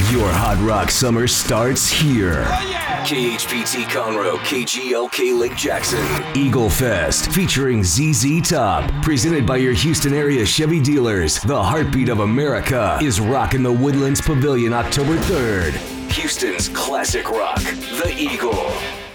Your Hot Rock summer starts here. KHPT Conroe, KGLK Lake Jackson. Eagle Fest featuring ZZ Top. Presented by your Houston area Chevy dealers. The heartbeat of America is rocking the Woodlands Pavilion October 3rd. Houston's classic rock, The Eagle.